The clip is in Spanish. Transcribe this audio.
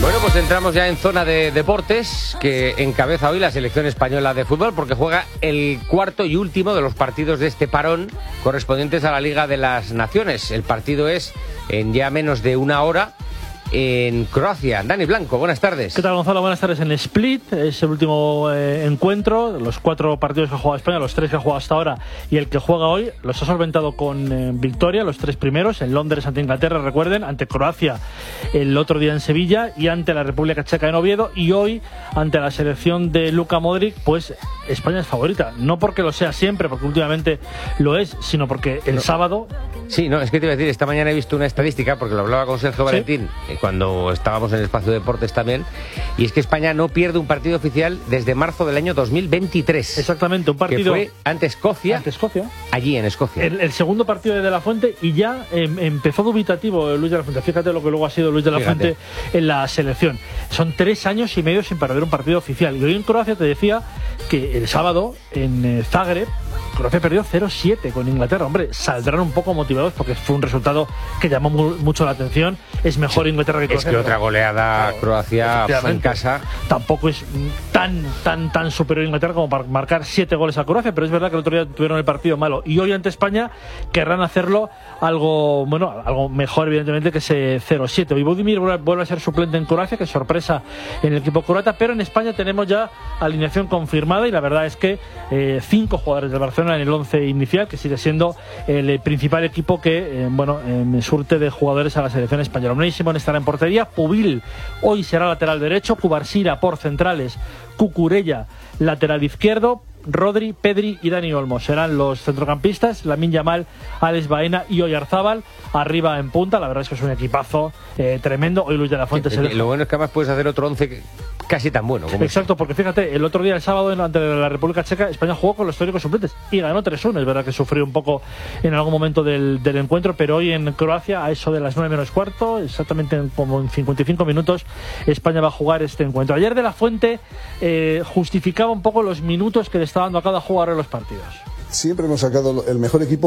Bueno, pues entramos ya en zona de deportes, que encabeza hoy la selección española de fútbol, porque juega el cuarto y último de los partidos de este parón correspondientes a la Liga de las Naciones. El partido es en ya menos de una hora en Croacia. Dani Blanco, buenas tardes. ¿Qué tal, Gonzalo? Buenas tardes. En Split es el último encuentro. Los 4 partidos que ha jugado España, los 3 que ha jugado hasta ahora y el que juega hoy, los ha solventado con victoria, los 3 primeros. En Londres ante Inglaterra, recuerden, ante Croacia el otro día en Sevilla y ante la República Checa en Oviedo, y hoy ante la selección de Luka Modric. Pues España es favorita, no porque lo sea siempre, porque últimamente lo es, sino porque el sábado... Sí, no, es que te iba a decir, esta mañana he visto una estadística, porque lo hablaba con Sergio Valentín, cuando estábamos en el espacio de deportes también, y es que España no pierde un partido oficial desde marzo del año 2023. Exactamente, un partido que fue ante Escocia, allí en Escocia. El segundo partido de la Fuente, y ya empezó dubitativo Luis de la Fuente. Fíjate lo que luego ha sido Luis de la Fuente en la selección. Son 3 años y medio sin perder un partido oficial. Y hoy en Croacia te decía que el sábado en Zagreb Croacia perdió 0-7 con Inglaterra. Hombre, saldrán un poco motivados porque fue un resultado que llamó mucho la atención. Es mejor Inglaterra que Croacia. Es que otra goleada Croacia fue en casa. Tampoco es tan superior a Inglaterra como para marcar 7 goles a Croacia, pero es verdad que el otro día tuvieron el partido malo. Y hoy ante España querrán hacerlo algo mejor, evidentemente, que ese 0-7. Hoy Budimir vuelve a ser suplente en Croacia, que es sorpresa en el equipo croata, pero en España tenemos ya alineación confirmada, y la verdad es que 5 jugadores del Barcelona en el 11 inicial, que sigue siendo el principal equipo que surte de jugadores a la selección española. Unai Simón estará en portería, Pubil hoy será lateral derecho, Cubarsira por centrales, Cucurella lateral izquierdo, Rodri, Pedri y Dani Olmo serán los centrocampistas, Lamine Yamal, Alex Baena y Oyarzábal arriba en punta. La verdad es que es un equipazo tremendo. Hoy Luis de la Fuente Lo bueno es que además puedes hacer otro 11 casi tan bueno como exacto, porque fíjate, el otro día, el sábado, ante la República Checa, España jugó con los históricos suplentes y ganó 3-1. Es verdad que sufrió un poco en algún momento del encuentro, pero hoy en Croacia, a eso de las 9 menos cuarto, exactamente como en 55 minutos, España va a jugar este encuentro. Ayer de la Fuente justificaba un poco los minutos que le está dando a cada jugador en los partidos. Siempre hemos sacado el mejor equipo